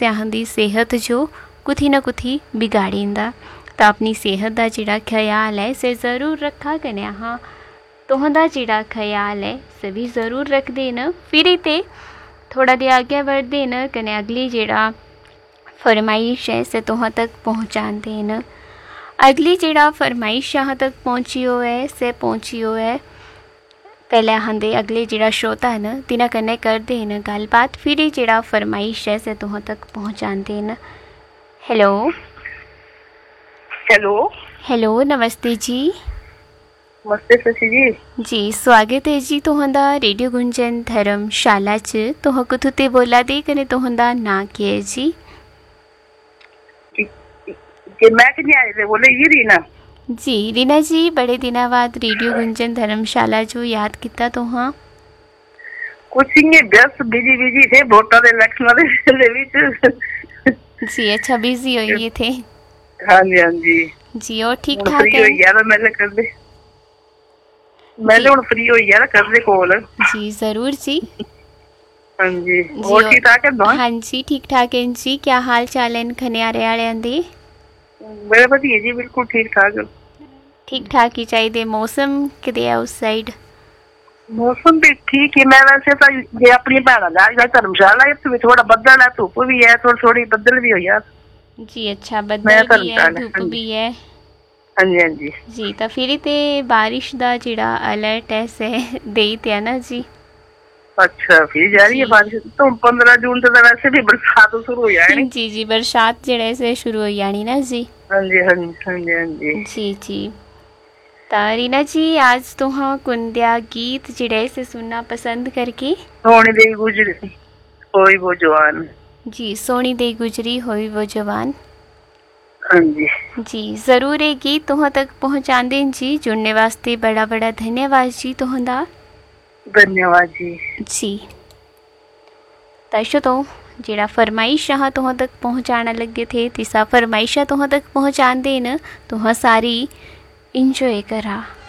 स्याहां दी सेहत जो कुथी ना कुथी बिगाड़ींदा। तो अपनी सेहत का जिहड़ा ख्याल है इसे ज़रूर रखा कने हाँ तुहां जिहड़ा ख्याल है इसे भी ज़रूर रखदे न। फिर ते थोड़ा दे आगे बढ़ते न कने अगली जिहड़ा फरमाइश है इसे तुहां तक पहुँचाते न। अगली जिहड़ा फरमाइश यहाँ तक पहुँचियो है से पहुँचियो है पहले आंदे अगले जिहड़ा श्रोता है न तिन्हां कन्नै करदे न गलबात। फिर जिहड़ा फरमाइश है से तुहां तक पहुँचाते न। हेलो हेलो हेलो नमस्ते जी। नमस्ते शशि जी। जी स्वागत है जी तुहांदा रेडियो गुंजन धर्मशाला च। तुहां कुत्थों ते बोला दे कने तुहांदा नाम की है जी? कि मैं किन्नी आई थे बोले ये रीना जी। रीना जी बड़े दिनों बाद रेडियो गुंजन धर्मशाला जो याद किया तुहां? कुछ नहीं व्यस्त बिजी बिजी थे वोटा दे इलेक्शन दे विच। जी अच्छा बिजी हो गए थे। हाँ जी हाँ जी जी और ठीक ठाक फ्री है? हो गया तो मैंने कर दे मैंने हुन फ्री हो गया कर दे कॉल। जी जरूर जी। हाँ जी जी और ठीक ठाक है? हाँ जी ठीक ठाक है जी। क्या हाल चाल है खनियारे वालियां दे? मेरे भतीजे जी बिल्कुल ठीक ठाक। ठीक ठाक ही चाहिए। मौसम किदे है उस साइड? मौसम भी ठीक है। मैं वैसे तो जे अपनी भैन जा धर्मशाला इत्थे थोड़ा बदल है धुप भी है थोड़ी थोड़ी बदल भी हो यार। जी अच्छा बदल भी है धुप भी है। हाँ जी हाँ जी जी तो फिर ते बारिश दा जिहड़ा अलर्ट है से देई ते ना जी। अच्छा फिर जा रही है बारिश तो 15 जून से तो वैसे भी बरसात शुरू हो जाएगी। जी जी बरसात जिहड़े से शुरू हो जानी ना जी। हाँ जी हाँ जी हाँ जी हाँ जी जी जी। तो रीना जी आज तुहां कुंदिया गीत जिहड़े से सुनना पसंद करके? सोनी देवी गुजरी होई वो जवान। जी सोनी दे गुजरी होई वो जवान। हाँ जी जी ज़रूर ये गीत तुहां तक पहुँचांदे जी। जुड़ने वास्ते बड़ा बड़ा धन्यवाद जी तुहांदा। धन्यवाद जी। जी तो जिहड़ा फरमाइश यहाँ तुहां तक पहुँचाना लगे थे तिसा फरमाइशा तुहां तक पहुँचाते न तुहां सारी इंजॉय करा।